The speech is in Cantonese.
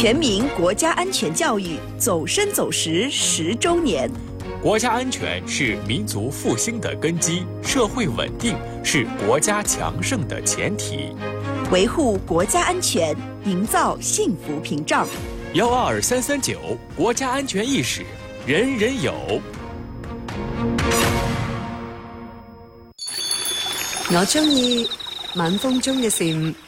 全民国家安全教育走深走实10周年。 国家安全是民族复兴的根基，社会稳定是国家强盛的前提。 维护国家安全，营造幸福屏障。 12339，国家安全意识，人人有。 我中意晚風中嘅蟬，